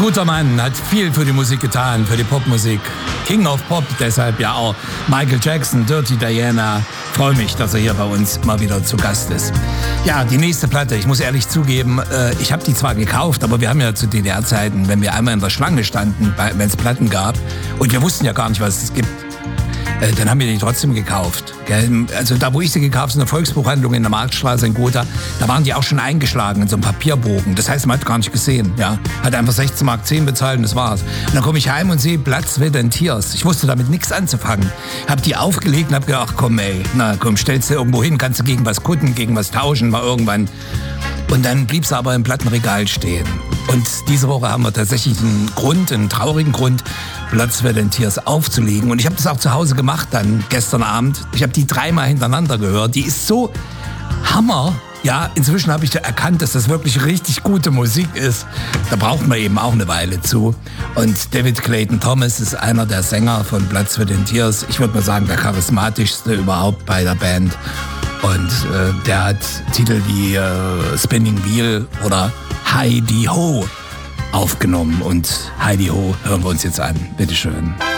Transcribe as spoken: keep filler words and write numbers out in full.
Guter Mann, hat viel für die Musik getan, für die Popmusik. King of Pop, deshalb ja auch Michael Jackson, Dirty Diana. Freue mich, dass er hier bei uns mal wieder zu Gast ist. Ja, die nächste Platte, ich muss ehrlich zugeben, ich habe die zwar gekauft, aber wir haben ja zu D D R-Zeiten, wenn wir einmal in der Schlange standen, wenn es Platten gab und wir wussten ja gar nicht, was es gibt, dann haben wir die trotzdem gekauft. Also da, wo ich sie gekauft habe, in der Volksbuchhandlung in der Marktstraße in Gotha, da waren die auch schon eingeschlagen in so einem Papierbogen. Das heißt, man hat gar nicht gesehen. Ja. Hat einfach sechzehn Mark zehn bezahlt und das war's. Und dann komme ich heim und sehe Blood, Sweat and Tears. Ich wusste damit nichts anzufangen. Hab die aufgelegt und hab gedacht, ach komm ey, na komm, stellst du irgendwo hin, kannst du gegen was kutten, gegen was tauschen, mal irgendwann. Und dann blieb sie aber im Plattenregal stehen. Und diese Woche haben wir tatsächlich einen Grund, einen traurigen Grund, Blood, Sweat and Tears aufzulegen. Und ich habe das auch zu Hause gemacht dann, gestern Abend. Ich habe die dreimal hintereinander gehört. Die ist so Hammer. Ja, inzwischen habe ich erkannt, dass das wirklich richtig gute Musik ist. Da braucht man eben auch eine Weile zu. Und David Clayton Thomas ist einer der Sänger von Blood, Sweat and Tears. Ich würde mal sagen, der charismatischste überhaupt bei der Band. Und äh, der hat Titel wie äh, Spinning Wheel oder Heidi Ho aufgenommen. Und Heidi Ho hören wir uns jetzt an. Bitteschön.